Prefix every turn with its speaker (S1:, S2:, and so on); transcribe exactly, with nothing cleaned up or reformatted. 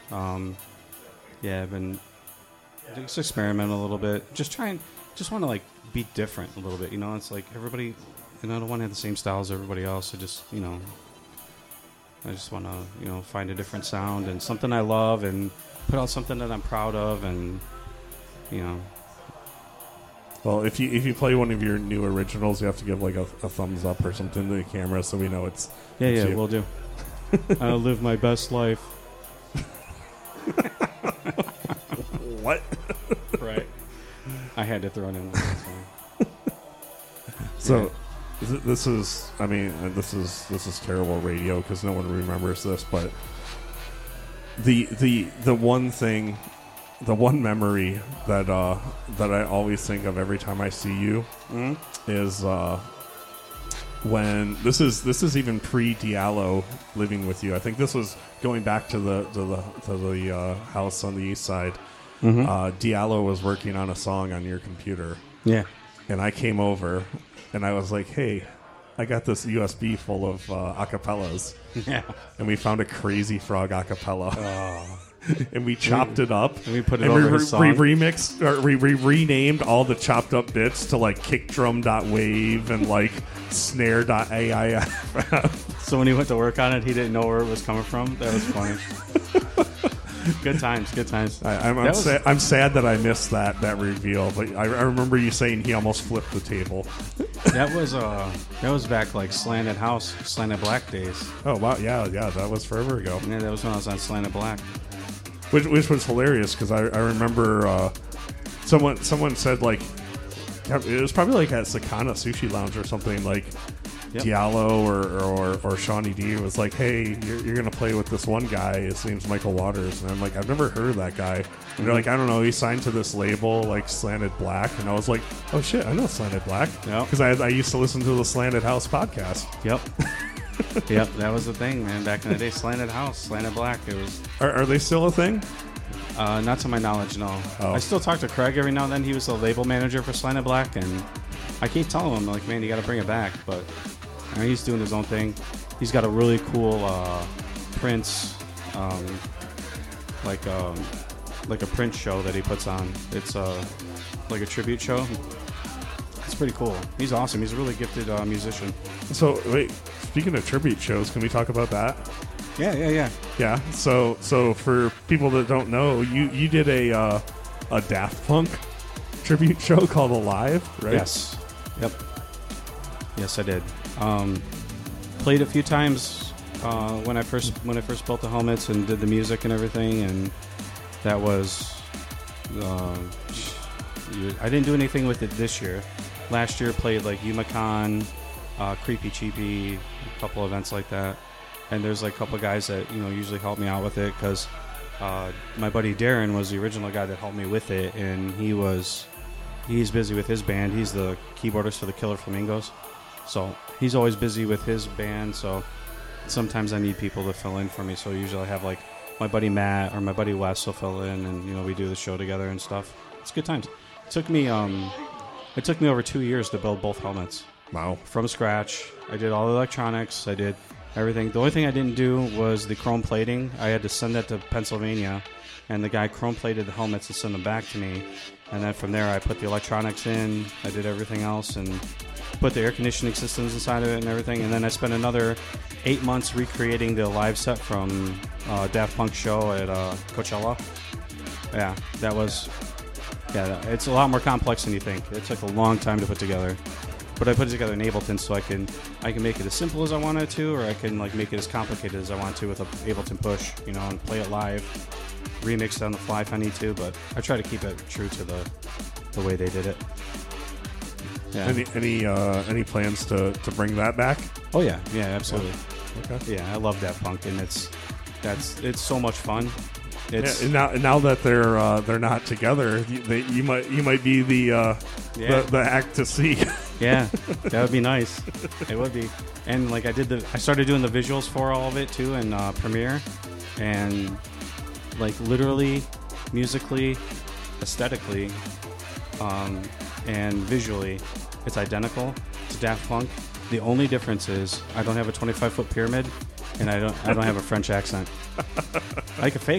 S1: Um, yeah, I've been just experimenting a little bit. Just trying, just want to like be different a little bit. You know, it's like everybody, and I don't want to have the same style as everybody else. I just, you know, I just want to, you know, find a different sound and something I love and put out something that I'm proud of, and you know.
S2: Well, if you if you play one of your new originals, you have to give like a, a thumbs up or something to the camera so we know it's.
S1: Yeah,
S2: it's
S1: yeah,
S2: you.
S1: we'll do. I'll live my best life.
S2: What?
S1: Right. I had to throw it in there.
S2: So,
S1: Yeah.
S2: th- this is, I mean, uh, this is this is terrible radio because no one remembers this, but the the the one thing, the one memory that uh, that I always think of every time I see you
S1: Mhm.
S2: is uh, when this is this is even pre Diallo living with you. I think this was going back to the to the to the uh, house on the east side.
S1: Mhm.
S2: Uh, Diallo was working on a song on your computer.
S1: Yeah.
S2: And I came over, and I was like, "Hey, I got this U S B full of uh, acapellas."
S1: Yeah.
S2: And we found a Crazy Frog acapella,
S1: Oh.
S2: and we chopped it up,
S1: And we put it
S2: and
S1: over
S2: we
S1: his song.
S2: re- remixed, or we re- renamed all the chopped up bits to like kickdrum.wave and like snare.aif.
S1: So when he went to work on it, he didn't know where it was coming from. That was funny. Good times, good times.
S2: I, I'm, I'm,
S1: That was-
S2: sa- I'm sad that I missed that that reveal, but I, I remember you saying he almost flipped the table.
S1: That was uh, that was back like Slanted House, Slanted Black days.
S2: Oh wow, yeah, yeah, that was forever ago.
S1: Yeah, that was when I was on Slanted Black.
S2: Which, which was hilarious because I, I remember uh, someone someone said like it was probably like at Sakana Sushi Lounge or something like
S1: Yep.
S2: Diallo or, or or Shawnee D was like, hey, you're, you're gonna play with this one guy. His name's Michael Waters, and I'm like, I've never heard of that guy. And they're like, I don't know. He signed to this label like Slanted Black, and I was like, oh shit, I know Slanted Black
S1: Yep.
S2: because I I used to listen to the Slanted House podcast.
S1: Yep. Yep, that was the thing, man. Back in the day, Slanted House, Slanted Black. It was
S2: Are, are they still a thing?
S1: uh, not to my knowledge, no.
S2: Oh.
S1: I still talk to Craig every now and then. He was the label manager for Slanted Black, and I keep telling him like, man, you got to bring it back. But I mean, he's doing his own thing. He's got a really cool uh, Prince, um, like um, like a Prince show that he puts on. It's uh, like a tribute show. It's pretty cool. He's awesome. He's a really gifted uh, musician.
S2: So wait, speaking of tribute shows, can we talk about that?
S1: Yeah, yeah, yeah.
S2: Yeah. So so for people that don't know, you you did a uh, a Daft Punk tribute show called Alive, right?
S1: Yes. Yep. Yes, I did. Um, played a few times uh, when I first when I first built the helmets and did the music and everything, and that was. Uh, I didn't do anything with it this year. Last year, played like UmaCon, uh, Creepy Cheapy, a couple events like that. And there's like a couple of guys that you know usually help me out with it because uh, my buddy Darren was the original guy that helped me with it, and he was he's busy with his band. He's the keyboardist for the Killer Flamingos, so he's always busy with his band. So sometimes I need people to fill in for me. So usually I have like my buddy Matt or my buddy Wes will fill in, and you know we do the show together and stuff. It's good times. It took me um, it took me over two years to build both helmets.
S2: Wow.
S1: From scratch. I did all the electronics. I did everything. The only thing I didn't do was the chrome plating. I had to send that to Pennsylvania, and the guy chrome plated the helmets and sent them back to me. And then from there, I put the electronics in. I did everything else and put the air conditioning systems inside of it and everything. And then I spent another eight months recreating the live set from uh, Daft Punk show at uh, Coachella. Yeah, that was. Yeah, it's a lot more complex than you think. It took a long time to put together. But I put it together in Ableton so I can I can make it as simple as I wanted to, or I can like make it as complicated as I want to with a Ableton push, you know, and play it live, remix it on the fly if I need to. But I try to keep it true to the the way they did it. Yeah.
S2: Any any uh, any plans to, to bring that back?
S1: Oh yeah, yeah, absolutely.
S2: Okay.
S1: Yeah, I love Daft Punk, and it's that's it's so much fun. It's
S2: Yeah, and now and now that they're uh, they're not together, you, they, you might you might be the uh,
S1: Yeah.
S2: the, the act to see.
S1: Yeah, that would be nice. It would be. And like I did the, I started doing the visuals for all of it too in uh, Premiere, and like literally, musically, aesthetically, um, and visually, it's identical to Daft Punk. The only difference is I don't have a twenty-five foot pyramid, and I don't I don't have a French accent. I can fake